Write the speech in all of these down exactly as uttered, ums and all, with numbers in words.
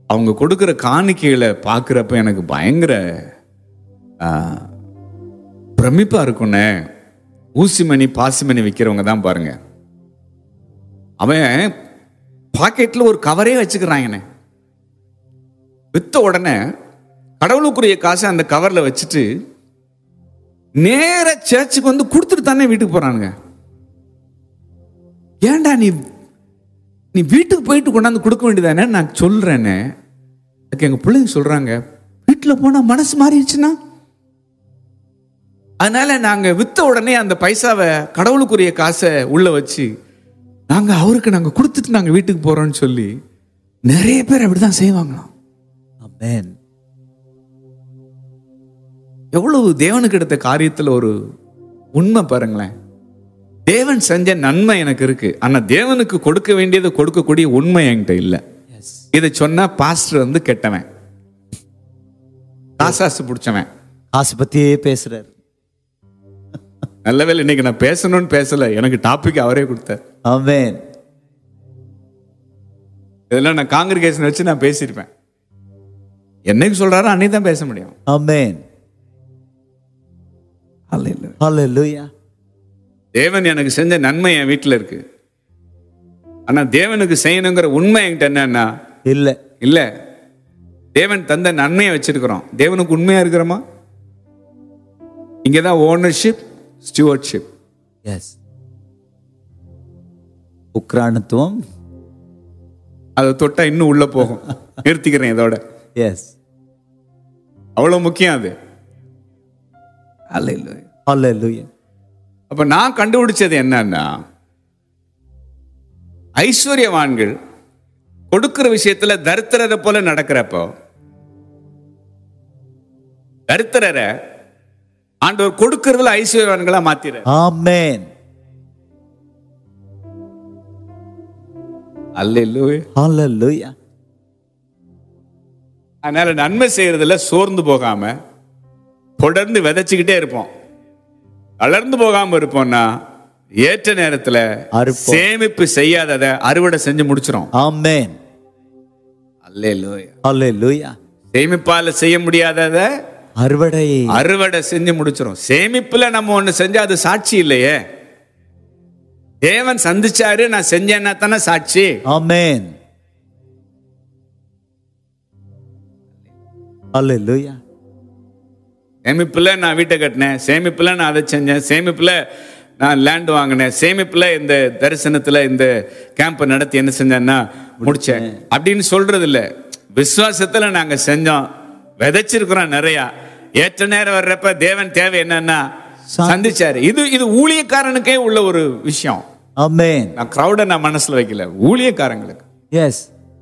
அவங்க கொடுக்கிற காணிக்கைகளை பார்க்குறப்ப எனக்கு பயங்கர பிரமிப்பா இருக்குண்ணே. ஊசிமணி பாசிமணி விற்கிறவங்க தான் பாருங்க, அவன் பாக்கெட்ல ஒரு கவரே வச்சுக்கிறாங்கண்ணே. வித்த உடனே கடவுளுக்குரிய காசை அந்த கவர்ல வச்சுட்டு நேர சர்ச்சுக்கு வந்து கொடுத்துட்டு தானே வீட்டுக்கு போறானுங்க. ஏன்டா நீ நீ வீட்டுக்கு போயிட்டு கொண்டாந்து கொடுக்க வேண்டியதானே நான் சொல்றேன்னு. எங்க பிள்ளைங்க சொல்றாங்க, வீட்டில் போனா மனசு மாறிடுச்சுன்னா. அதனால நாங்க வித்த உடனே அந்த பைசாவை கடவுளுக்குரிய காசை உள்ள வச்சு நாங்க அவருக்கு நாங்க கொடுத்துட்டு நாங்க வீட்டுக்கு போறோம்னு சொல்லி நிறைய பேர் அப்படிதான் செய்வாங்களாம். ஆமென். எவ்வளவு தேவனுக்கு எடுத்த காரியத்துல ஒரு உண்மை பாருங்களேன். தேவன் செஞ்ச நன்மை எனக்கு இருக்கு, ஆனா தேவனுக்கு கொடுக்க வேண்டியதை கொடுக்கக்கூடிய உண்மை என்கிட்ட இல்லை. இதை சொன்னா பாஸ்டர் வந்து கெட்டவன், காசாசு பிடிச்சவன், காசு பத்தியே பேசுறாரு. நல்லவேளை இன்னைக்கு நான் பேசணும்னு பேசல, எனக்கு டாபிக் அவரே கொடுத்தார். ஆமென். இதெல்லாம் நான் காங்கிரிகேஷன் வச்சு நான் பேசியிருப்பேன். என்னைக்கு சொல்றாரோ அன்னைக்கு தான் பேச முடியும். ஆமென். ஹல்லேலூயா. தேவன் எனக்கு செஞ்ச நன்மை என் வீட்டில் இருக்கு, ஆனா தேவனுக்கு செய்யணுங்கிற உண்மை என்கிட்ட என்னன்னா இல்ல இல்ல. தேவன் தந்த நன்மையை வச்சிருக்கிறோம், தேவனுக்கு உண்மையா இருக்கிறோமா? இங்கதான் ஓனர்ஷிப், ஸ்டூவர்ட்ஷிப். எஸ். உக்ரானத்துவம் அதை தொட்டா இன்னும் உள்ள போகும். நிறுத்திக்கிறேன் இதோட. எஸ், அவ்வளவு முக்கியம் அது. ஹல்லேலூயா. அப்ப நான் கண்டுபிடிச்சது என்னன்னா, ஐஸ்வர்யவான்கள் கொடுக்கிற விஷயத்துல தரித்திரரை போல நடக்கிறப்போ தரித்திரரை ஆண்டவர் கொடுக்கிறதுல ஐஸ்வர்யவான்களா மாத்திர. ஆமென். அல்லேலூயா. ஹல்லேலூயா. அதனால நன்மை செய்யறதுல சோர்ந்து போகாம தொடர்ந்து விதைச்சுக்கிட்டே இருப்போம். வளர்ந்து போகாம இருப்போம்னா ஏற்ற நேரத்துல சேமிப்பு செய்யாததை அறுவடை செஞ்சு முடிச்சிரும். ஆமென். அல்லேலூயா. ஹல்லேலூயா. சேமிப்பால செய்ய முடியாதத அறுவடை அறுவடை செஞ்சு முடிச்சிரும். சேமிப்புல நம்ம ஒண்ணு செஞ்சா அது சாட்சி இல்லையே. தேவன் சந்திச்சாரு, நான் செஞ்சேன்னா தானே சாட்சி. ஆமென். ஹல்லேலூயா. சேமிப்புல நான் வீட்டை கட்டினேன், சேமிப்புல நான் அதை செஞ்சேன், சேமிப்புல நான் லேண்ட் வாங்கினேன், சேமிப்புல இந்த தரிசனத்துல இந்த கேம்ப் நடத்தி என்ன செஞ்சேன்னா முடிச்சேன் அப்படின்னு சொல்றது இல்ல. விசுவாசத்துல நாங்க செஞ்சோம், விதைச்சிருக்கிறோம் நிறைய. ஏற்ற நேரம் வர்றப்ப தேவன் தேவை என்னன்னா சந்திச்சாரு. இது இது ஊழியக்காரனுக்கே உள்ள ஒரு விஷயம். ஆமென். நான் கிரௌட நான் மனசுல வைக்கல, ஊழியக்காரங்களுக்கு. எஸ்.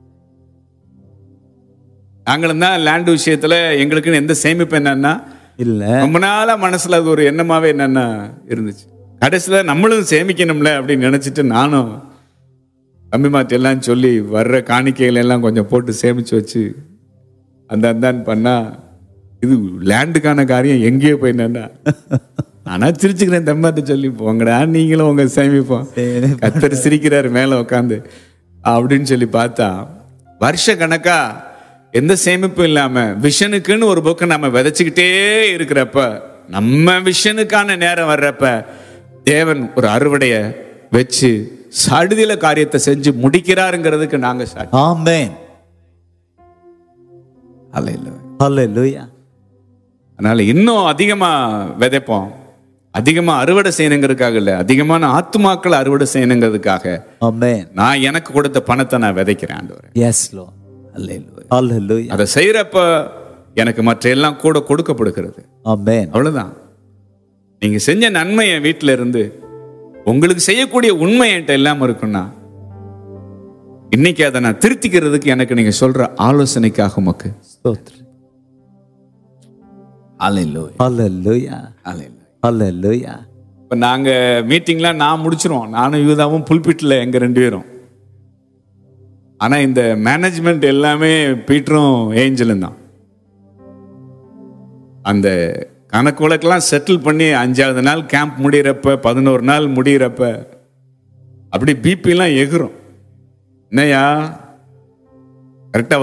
நாங்களும் தான் லேண்ட் விஷயத்துல எங்களுக்குன்னு எந்த சேமிப்பு என்னன்னா இல்ல. ரொம்ப நாளா மனசுல அது ஒரு எண்ணமாவே என்னன்னா இருந்துச்சு. கடைசியில நம்மளும் சேமிக்கணும்ல அப்படின்னு நினைச்சிட்டு நானும் தம்பி மாற்றி எல்லாம் சொல்லி வர்ற காணிக்கைகள் எல்லாம் கொஞ்சம் போட்டு சேமிச்சு வச்சு அந்த அந்தான்னு பண்ணா இது லேண்டுக்கான காரியம் எங்கேயோ போய் என்னன்னா ஆனா சிரிச்சுக்கிறேன். தம்மாட்ட சொல்லி போங்கடா நீங்களும் உங்க சேமிப்போம், கத்தர் சிரிக்கிறாரு மேல உட்காந்து அப்படின்னு சொல்லி பார்த்தா வருஷ கணக்கா எந்த சேமிப்பும் இல்லாம விஷனுக்குன்னு ஒரு புக்கை நம்ம விதைச்சுக்கிட்டே இருக்கிறப்ப, நம்ம விஷனுக்கான நேரம் வர்றப்ப தேவன் ஒரு அறுவடைய வச்சு சடுதியில காரியத்தை செஞ்சு முடிக்கிறாருங்கிறதுக்கு நாங்க சாட்சி. ஆமென். ஹல்லேலூயா. அதனால இன்னும் அதிகமா விதைப்போம், அதிகமா அறுவடை செய்யணுங்கிறதுக்காக இல்ல, அதிகமான ஆத்துமாக்களை அறுவடை செய்யணுங்கிறதுக்காக. ஆமென். நான் எனக்கு கொடுத்த பணத்தை நான் விதைக்கிறேன் ஆண்டவரே. S Lord. ஹல்லேலூயா. ஹல்லேலூயா. அதை செய்யறப்ப எனக்கு மற்ற எல்லாம் கூட கொடுக்கப்படுகிறது. ஆமென். அவ்வளவுதான். நீங்க செஞ்ச நன்மை என் வீட்டில இருந்து உங்களுக்கு செய்யக்கூடிய உண்மை என்கிட்ட இல்லாம இருக்குன்னா இன்னைக்கு அதை நான் திருத்திக்கிறதுக்கு எனக்கு நீங்க சொல்ற ஆலோசனைக்காக உமக்கு ஸ்தோத்திரம். அல்லேலூயா. ஹல்லேலூயா. அல்லேலூயா. ஹல்லேலூயா. இப்ப நாங்க மீட்டிங்லாம் நான் முடிச்சிருவோம், நானும் யூதாவும் புல்பிட்ல எங்க ரெண்டு பேரும். ஆனா இந்த மேனேஜ்மெண்ட் எல்லாமே பீட்டரும் ஏஞ்சலும் தான். அந்த கணக்கு வழக்கெல்லாம் செட்டில் பண்ணி அஞ்சாவது நாள் கேம்ப் முடிகிறப்ப, பதினோரு நாள் முடிகிறப்ப அப்படி பிபிலாம் எகுரும். என்னையா கரெக்டா